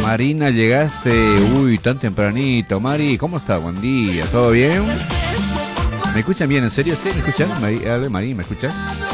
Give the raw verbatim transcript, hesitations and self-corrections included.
Marina, llegaste, uy, tan tempranito. Mari, ¿cómo está? Buen día, ¿todo bien? ¿Me escuchan bien? ¿En serio? ¿Sí? ¿Me escuchan? Mari, Mari, ¿me escuchas?